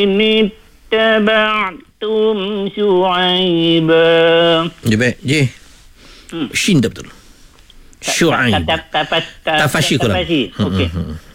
Ini taba'tum Syu'aiba. Dia baik. Ji. Shin dah betul. Syu'aib. Tafashi kurang. Okey.